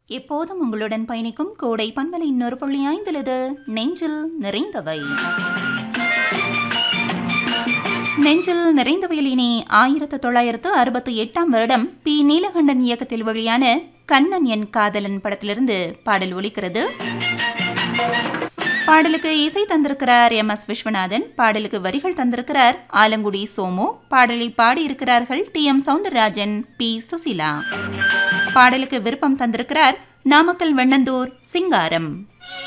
எப்போதும் உங்களுடன் பயணிக்கும் கோடை பண்பலை 100.5 இது நெஞ்சில் நிறைந்தவை. நெஞ்சில் நிறைந்தவையில் இனி 1968ஆம் வருடம் பி. நீலகண்டன் இயக்கத்தில் வெளியான கண்ணன் என் காதலன் படத்திலிருந்து பாடல் ஒலிக்கிறது. பாடலுக்கு இசை தந்திருக்கிறார் MS விஸ்வநாதன். பாடலுக்கு வரிகள் தந்திருக்கிறார் ஆலங்குடி சோமு. பாடலை பாடியிருக்கிறார்கள் TM சௌந்தரராஜன், P. சுசிலா. பாடலுக்கு விருப்பம் தந்திருக்கிறார் நாமக்கல் வெண்ணந்தூர் சிங்காரம்.